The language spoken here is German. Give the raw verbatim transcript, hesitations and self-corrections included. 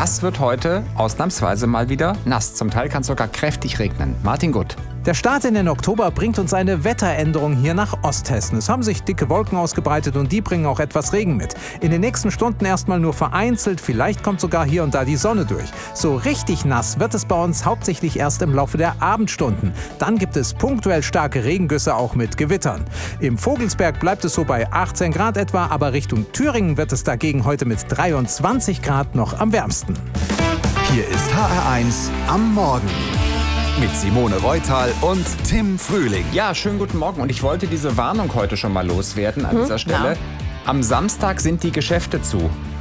das wird heute ausnahmsweise mal wieder nass. Zum Teil kann es sogar kräftig regnen. Martin Gutt. Der Start in den Oktober bringt uns eine Wetteränderung hier nach Osthessen. Es haben sich dicke Wolken ausgebreitet und die bringen auch etwas Regen mit. In den nächsten Stunden erstmal nur vereinzelt, vielleicht kommt sogar hier und da die Sonne durch. So richtig nass wird es bei uns hauptsächlich erst im Laufe der Abendstunden. Dann gibt es punktuell starke Regengüsse auch mit Gewittern. Im Vogelsberg bleibt es so bei achtzehn Grad etwa, aber Richtung Thüringen wird es dagegen heute mit dreiundzwanzig Grad noch am wärmsten. Hier ist H R eins am Morgen. Mit Simone Reutal und Tim Frühling. Ja, schönen guten Morgen. Und ich wollte diese Warnung heute schon mal loswerden an hm? dieser Stelle. Ja. Am Samstag sind die Geschäfte zu.